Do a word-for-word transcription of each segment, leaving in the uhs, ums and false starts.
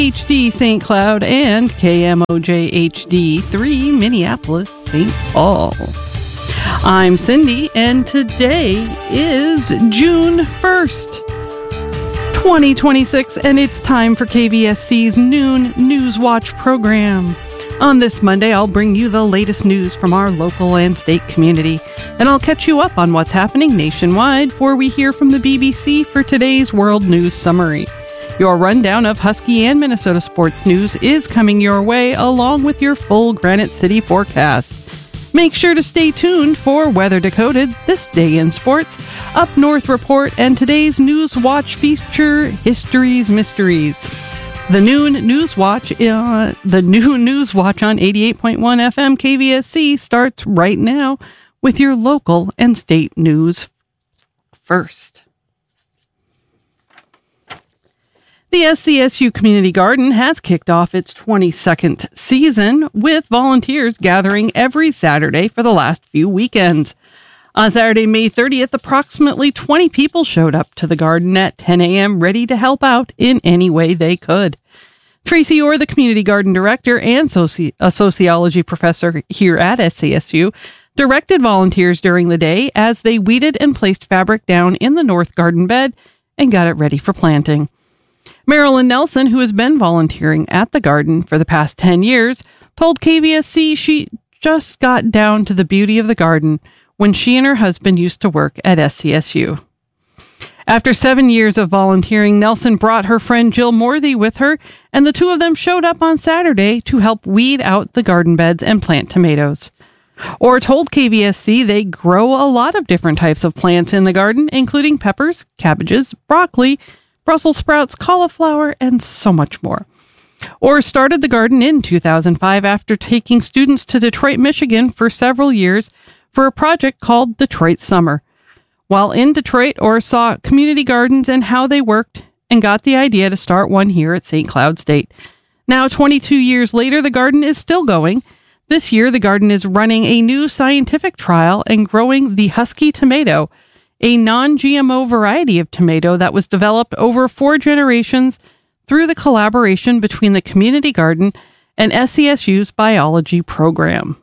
H D Saint Cloud and K M O J H D three Minneapolis, Saint Paul. I'm Cindy, and today is June first, twenty twenty-six, and it's time for K V S C's Noon News Watch program. On this Monday, I'll bring you the latest news from our local and state community, and I'll catch you up on what's happening nationwide before we hear from the B B C for today's World News Summary. Your rundown of Husky and Minnesota sports news is coming your way, along with your full Granite City forecast. Make sure to stay tuned for Weather Decoded, This Day in Sports, Up North Report, and today's News Watch feature, History's Mysteries. The Noon News Watch, uh, the new News Watch on eighty-eight point one F M K V S C starts right now with your local and state news first. The S C S U Community Garden has kicked off its twenty-second season, with volunteers gathering every Saturday for the last few weekends. On Saturday, May thirtieth, approximately twenty people showed up to the garden at ten a.m. ready to help out in any way they could. Tracy Orr, the Community Garden Director and soci- a sociology professor here at S C S U, directed volunteers during the day as they weeded and placed fabric down in the north garden bed and got it ready for planting. Marilyn Nelson, who has been volunteering at the garden for the past ten years, told K V S C she just got down to the beauty of the garden when she and her husband used to work at S C S U. After seven years of volunteering, Nelson brought her friend Jill Morthy with her, and the two of them showed up on Saturday to help weed out the garden beds and plant tomatoes. Orr told K V S C they grow a lot of different types of plants in the garden, including peppers, cabbages, broccoli, Brussels sprouts, cauliflower, and so much more. Orr started the garden in two thousand five after taking students to Detroit, Michigan for several years for a project called Detroit Summer. While in Detroit, Orr saw community gardens and how they worked and got the idea to start one here at Saint Cloud State. Now, twenty-two years later, the garden is still going. This year, the garden is running a new scientific trial and growing the Husky tomato, a non-G M O variety of tomato that was developed over four generations through the collaboration between the community garden and S C S U's biology program.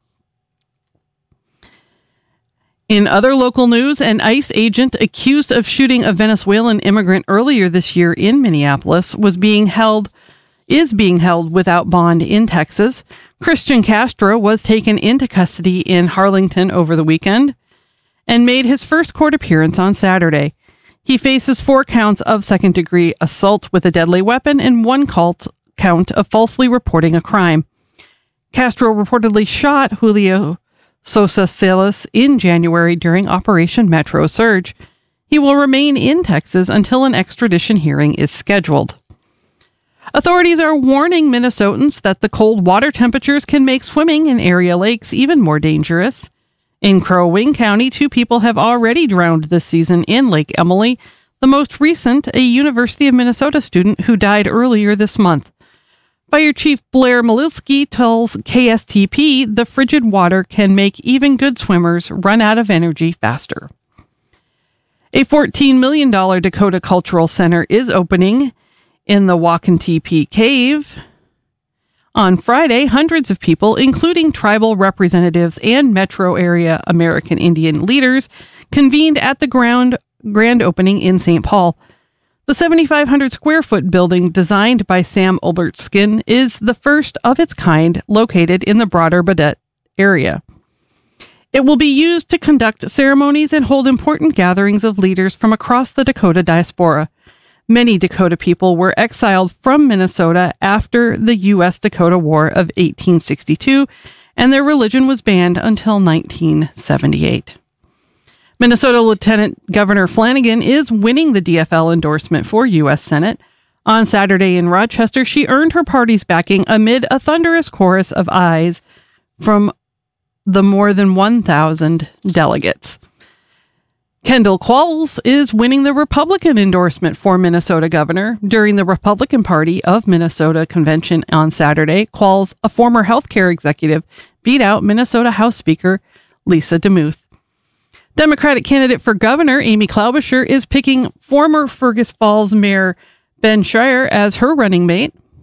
In other local news, an ICE agent accused of shooting a Venezuelan immigrant earlier this year in Minneapolis was being held, is being held without bond in Texas. Christian Castro was taken into custody in Harlington over the weekend and made his first court appearance on Saturday. He faces four counts of second-degree assault with a deadly weapon and one cult count of falsely reporting a crime. Castro reportedly shot Julio Sosa Salas in January during Operation Metro Surge. He will remain in Texas until an extradition hearing is scheduled. Authorities are warning Minnesotans that the cold water temperatures can make swimming in area lakes even more dangerous. In Crow Wing County, two people have already drowned this season in Lake Emily, the most recent, a University of Minnesota student who died earlier this month. Fire Chief Blair Malilski tells K S T P the frigid water can make even good swimmers run out of energy faster. A fourteen million dollars Dakota Cultural Center is opening in the Wakantipi Cave. On Friday, hundreds of people, including tribal representatives and metro area American Indian leaders, convened at the ground, grand opening in Saint Paul. The seventy-five hundred square foot building, designed by Sam Ulbertskin, is the first of its kind located in the broader Baudette area. It will be used to conduct ceremonies and hold important gatherings of leaders from across the Dakota diaspora. Many Dakota people were exiled from Minnesota after the U S Dakota War of eighteen sixty-two, and their religion was banned until nineteen seventy-eight. Minnesota Lieutenant Governor Flanagan is winning the D F L endorsement for U S Senate. On Saturday in Rochester, she earned her party's backing amid a thunderous chorus of ayes from the more than one thousand delegates. Kendall Qualls is winning the Republican endorsement for Minnesota governor. During the Republican Party of Minnesota convention on Saturday, Qualls, a former healthcare executive, beat out Minnesota House Speaker Lisa DeMuth. Democratic candidate for governor Amy Klobuchar is picking former Fergus Falls Mayor Ben Schreier as her running mate.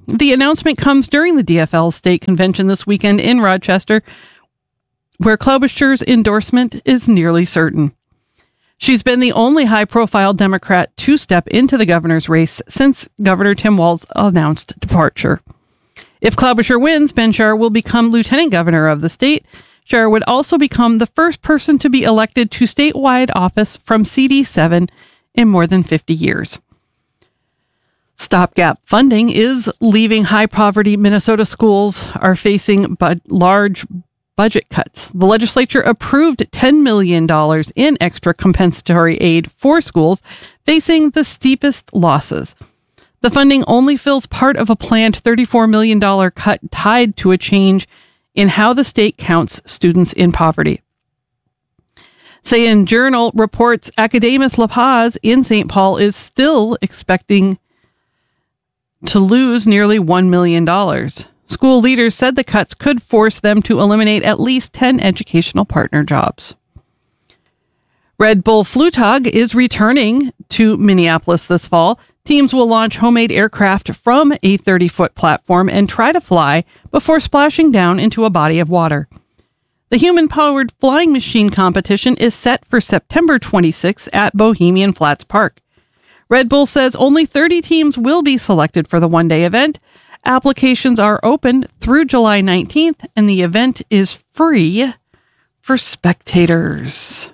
The announcement comes during the D F L state convention this weekend in Rochester, where Klobuchar's endorsement is nearly certain. She's been the only high-profile Democrat to step into the governor's race since Governor Tim Walz announced departure. If Klobuchar wins, Ben Shahar will become lieutenant governor of the state. Shahar would also become the first person to be elected to statewide office from C D seven in more than fifty years. Stopgap funding is leaving high-poverty Minnesota schools are facing bu- large budget cuts. The legislature approved ten million dollars in extra compensatory aid for schools facing the steepest losses. The funding only fills part of a planned thirty-four million dollars cut tied to a change in how the state counts students in poverty. Say in Journal reports Academus La Paz in Saint Paul is still expecting to lose nearly one million dollars. School leaders said the cuts could force them to eliminate at least ten educational partner jobs. Red Bull Flugtag is returning to Minneapolis this fall. Teams will launch homemade aircraft from a thirty-foot platform and try to fly before splashing down into a body of water. The human-powered flying machine competition is set for September twenty-sixth at Bohemian Flats Park. Red Bull says only thirty teams will be selected for the one-day event. Applications are open through July nineteenth, and the event is free for spectators.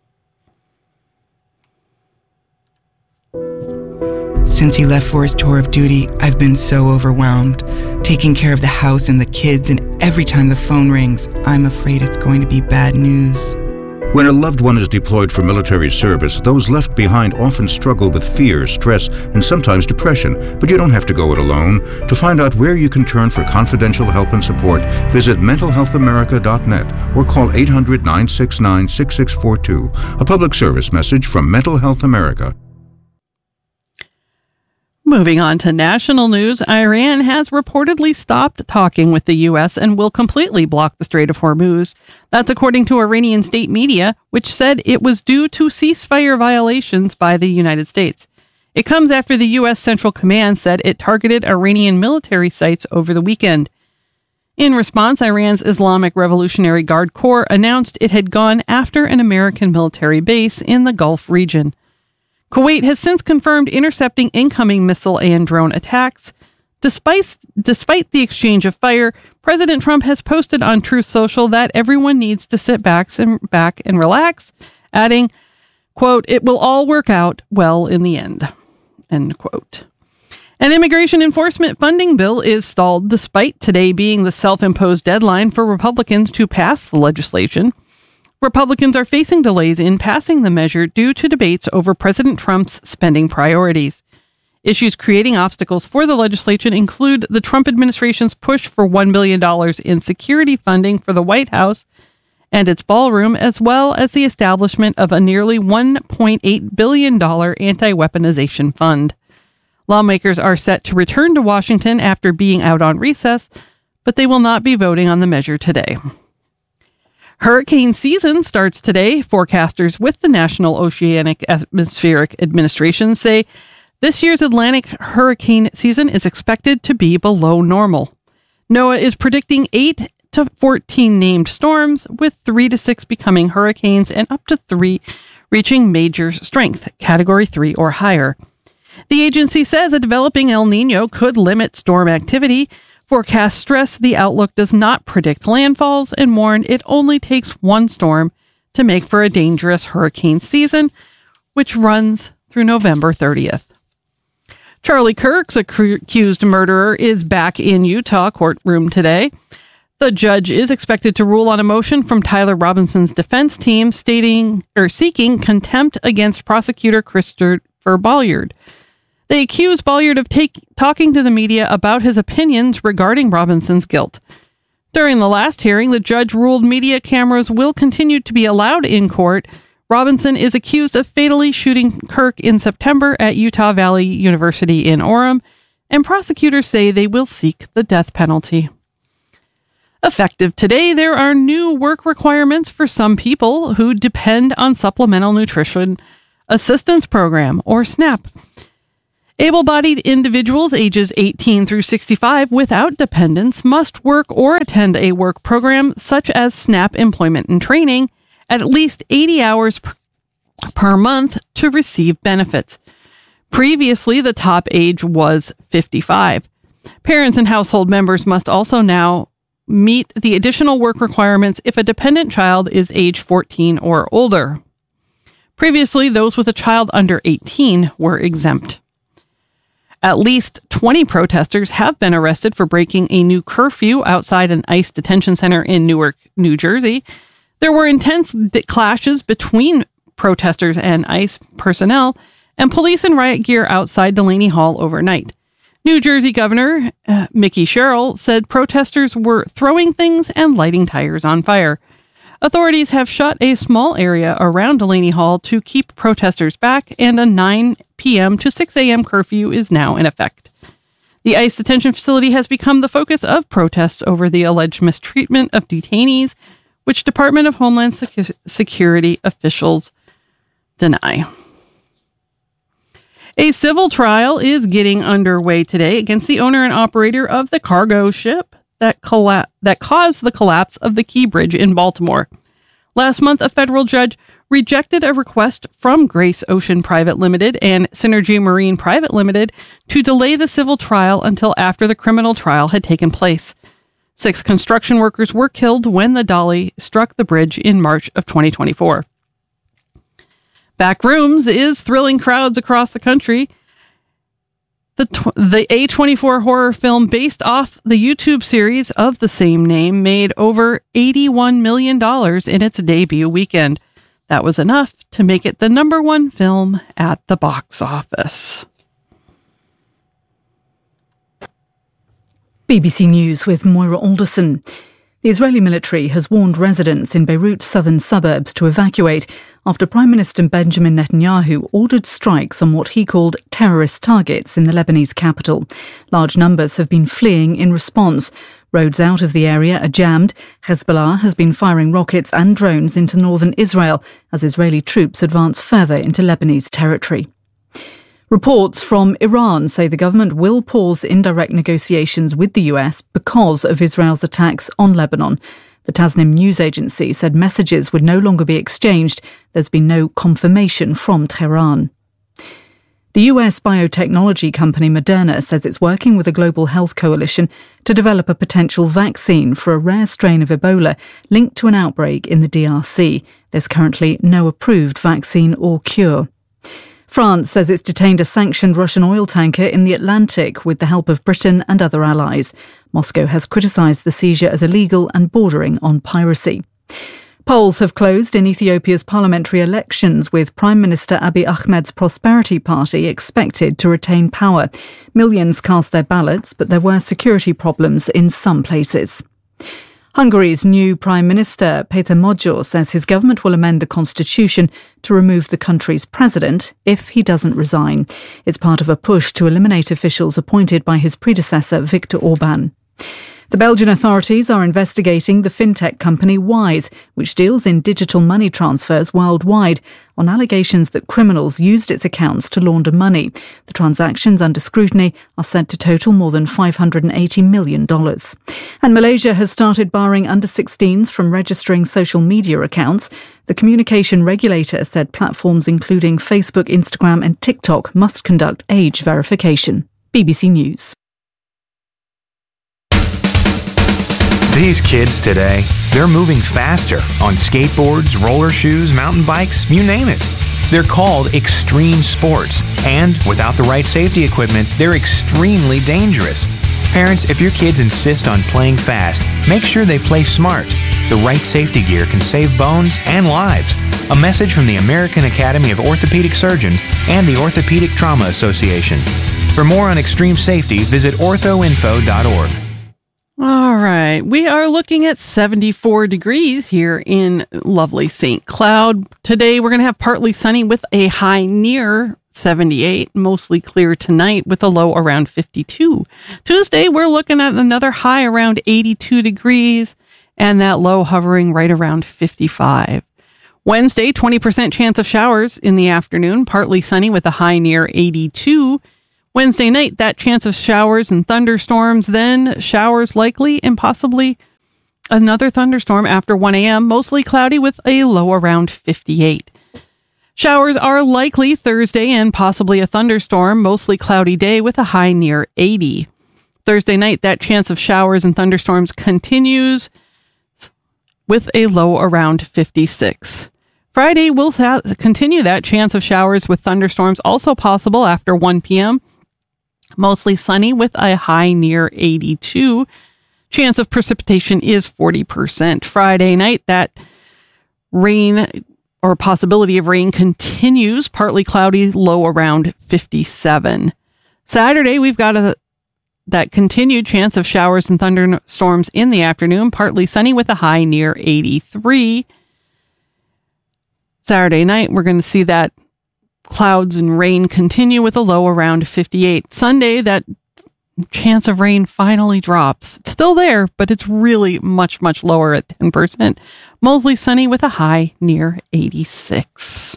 Since he left for his tour of duty, I've been so overwhelmed, taking care of the house and the kids, and every time the phone rings, I'm afraid it's going to be bad news. When a loved one is deployed for military service, those left behind often struggle with fear, stress, and sometimes depression. But you don't have to go it alone. To find out where you can turn for confidential help and support, visit mental health america dot net or call eight hundred, nine six nine, six six four two. A public service message from Mental Health America. Moving on to national news, Iran has reportedly stopped talking with the U S and will completely block the Strait of Hormuz. That's according to Iranian state media, which said it was due to ceasefire violations by the United States. It comes after the U S Central Command said it targeted Iranian military sites over the weekend. In response, Iran's Islamic Revolutionary Guard Corps announced it had gone after an American military base in the Gulf region. Kuwait has since confirmed intercepting incoming missile and drone attacks. Despite, despite the exchange of fire, President Trump has posted on Truth Social that everyone needs to sit back and, back and relax, adding, quote, "It will all work out well in the end," end quote. An immigration enforcement funding bill is stalled despite today being the self-imposed deadline for Republicans to pass the legislation. Republicans are facing delays in passing the measure due to debates over President Trump's spending priorities. Issues creating obstacles for the legislation include the Trump administration's push for one billion dollars in security funding for the White House and its ballroom, as well as the establishment of a nearly one point eight billion dollars anti-weaponization fund. Lawmakers are set to return to Washington after being out on recess, but they will not be voting on the measure today. Hurricane season starts today. Forecasters with the National Oceanic Atmospheric Administration say this year's Atlantic hurricane season is expected to be below normal. NOAA is predicting eight to fourteen named storms, with three to six becoming hurricanes and up to three reaching major strength, category three or higher. The agency says a developing El Nino could limit storm activity. Forecasts stress the outlook does not predict landfalls and warn it only takes one storm to make for a dangerous hurricane season, which runs through November thirtieth. Charlie Kirk's accused murderer is back in Utah courtroom today. The judge is expected to rule on a motion from Tyler Robinson's defense team stating or seeking contempt against prosecutor Christopher Bolliard. They accuse Bolliard of take, talking to the media about his opinions regarding Robinson's guilt. During the last hearing, the judge ruled media cameras will continue to be allowed in court. Robinson is accused of fatally shooting Kirk in September at Utah Valley University in Orem, and prosecutors say they will seek the death penalty. Effective today, there are new work requirements for some people who depend on Supplemental Nutrition Assistance Program, or SNAP. Able-bodied individuals ages eighteen through sixty-five without dependents must work or attend a work program such as SNAP Employment and Training at at least eighty hours per, per month to receive benefits. Previously, the top age was fifty-five. Parents and household members must also now meet the additional work requirements if a dependent child is age fourteen or older. Previously, those with a child under eighteen were exempt. At least twenty protesters have been arrested for breaking a new curfew outside an ICE detention center in Newark, New Jersey. There were intense di- clashes between protesters and ICE personnel, and police in riot gear outside Delaney Hall overnight. New Jersey Governor uh, Mickey Sherrill said protesters were throwing things and lighting tires on fire. Authorities have shut a small area around Delaney Hall to keep protesters back, and a nine p.m. to six a.m. curfew is now in effect. The ICE detention facility has become the focus of protests over the alleged mistreatment of detainees, which Department of Homeland Sec- Security officials deny. A civil trial is getting underway today against the owner and operator of the cargo ship that colla- that caused the collapse of the Key Bridge in Baltimore. Last month, a federal judge rejected a request from Grace Ocean Private Limited and Synergy Marine Private Limited to delay the civil trial until after the criminal trial had taken place. Six construction workers were killed when the Dolly struck the bridge in March of twenty twenty-four. Backrooms is thrilling crowds across the country. The tw- the A twenty-four horror film based off the YouTube series of the same name made over eighty-one million dollars in its debut weekend. That was enough to make it the number one film at the box office. B B C News with Moira Alderson. The Israeli military has warned residents in Beirut's southern suburbs to evacuate after Prime Minister Benjamin Netanyahu ordered strikes on what he called terrorist targets in the Lebanese capital. Large numbers have been fleeing in response. Roads out of the area are jammed. Hezbollah has been firing rockets and drones into northern Israel as Israeli troops advance further into Lebanese territory. Reports from Iran say the government will pause indirect negotiations with the U S because of Israel's attacks on Lebanon. The Tasnim news agency said messages would no longer be exchanged. There's been no confirmation from Tehran. The U S biotechnology company Moderna says it's working with a global health coalition to develop a potential vaccine for a rare strain of Ebola linked to an outbreak in the D R C. There's currently no approved vaccine or cure. France says it's detained a sanctioned Russian oil tanker in the Atlantic with the help of Britain and other allies. Moscow has criticised the seizure as illegal and bordering on piracy. Polls have closed in Ethiopia's parliamentary elections, with Prime Minister Abiy Ahmed's Prosperity Party expected to retain power. Millions cast their ballots, but there were security problems in some places. Hungary's new Prime Minister, Péter Magyar, says his government will amend the constitution to remove the country's president if he doesn't resign. It's part of a push to eliminate officials appointed by his predecessor, Viktor Orban. The Belgian authorities are investigating the fintech company Wise, which deals in digital money transfers worldwide, on allegations that criminals used its accounts to launder money. The transactions under scrutiny are said to total more than five hundred eighty million dollars. And Malaysia has started barring under sixteens from registering social media accounts. The communication regulator said platforms including Facebook, Instagram and TikTok must conduct age verification. B B C News. These kids today, they're moving faster on skateboards, roller shoes, mountain bikes, you name it. They're called extreme sports, and without the right safety equipment, they're extremely dangerous. Parents, if your kids insist on playing fast, make sure they play smart. The right safety gear can save bones and lives. A message from the American Academy of Orthopedic Surgeons and the Orthopedic Trauma Association. For more on extreme safety, visit ortho info dot org. All right. We are looking at seventy-four degrees here in lovely Saint Cloud. Today, we're going to have partly sunny with a high near seventy-eight, mostly clear tonight with a low around fifty-two. Tuesday, we're looking at another high around eighty-two degrees and that low hovering right around fifty-five. Wednesday, twenty percent chance of showers in the afternoon, partly sunny with a high near eighty-two Wednesday night, that chance of showers and thunderstorms, then showers likely and possibly another thunderstorm after one a.m., mostly cloudy with a low around fifty-eight. Showers are likely Thursday and possibly a thunderstorm, mostly cloudy day with a high near eighty. Thursday night, that chance of showers and thunderstorms continues with a low around fifty-six. Friday will ha- continue that chance of showers with thunderstorms, also possible after one p.m., mostly sunny with a high near eighty-two. Chance of precipitation is forty percent. Friday night, that rain or possibility of rain continues, partly cloudy, low around fifty-seven. Saturday, we've got a that continued chance of showers and thunderstorms in the afternoon, partly sunny with a high near eighty-three. Saturday night, we're going to see that clouds and rain continue with a low around fifty-eight. Sunday, that chance of rain finally drops. It's still there, but it's really much, much lower at ten percent. Mostly sunny with a high near eighty-six.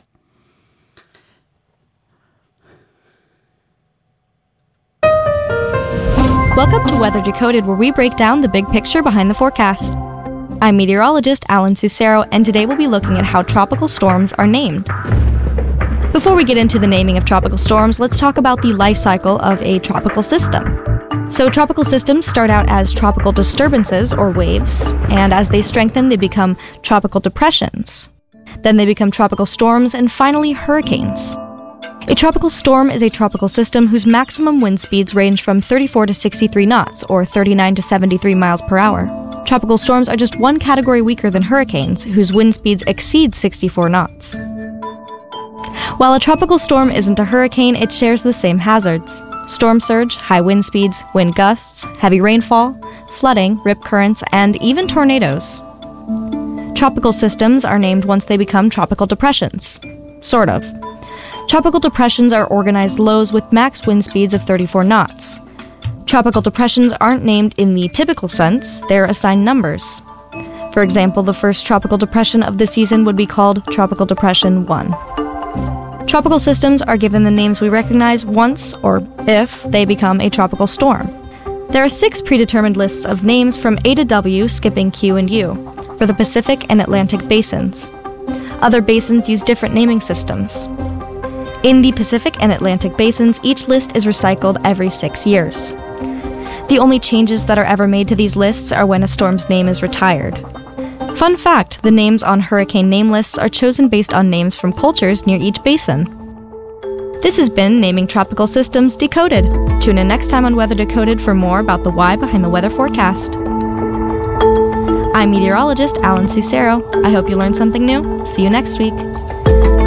Welcome to Weather Decoded, where we break down the big picture behind the forecast. I'm meteorologist Alan Sucero, and today we'll be looking at how tropical storms are named. Before we get into the naming of tropical storms, let's talk about the life cycle of a tropical system. So tropical systems start out as tropical disturbances, or waves, and as they strengthen, they become tropical depressions. Then they become tropical storms, and finally hurricanes. A tropical storm is a tropical system whose maximum wind speeds range from thirty-four to sixty-three knots, or thirty-nine to seventy-three miles per hour. Tropical storms are just one category weaker than hurricanes, whose wind speeds exceed sixty-four knots. While a tropical storm isn't a hurricane, it shares the same hazards: storm surge, high wind speeds, wind gusts, heavy rainfall, flooding, rip currents, and even tornadoes. Tropical systems are named once they become tropical depressions. Sort of. Tropical depressions are organized lows with max wind speeds of thirty-four knots. Tropical depressions aren't named in the typical sense, they're assigned numbers. For example, the first tropical depression of the season would be called Tropical Depression one. Tropical systems are given the names we recognize once, or if, they become a tropical storm. There are six predetermined lists of names from A to W, skipping Q and U, for the Pacific and Atlantic basins. Other basins use different naming systems. In the Pacific and Atlantic basins, each list is recycled every six years. The only changes that are ever made to these lists are when a storm's name is retired. Fun fact, the names on hurricane name lists are chosen based on names from cultures near each basin. This has been Naming Tropical Systems Decoded. Tune in next time on Weather Decoded for more about the why behind the weather forecast. I'm meteorologist Alan Sucero. I hope you learned something new. See you next week.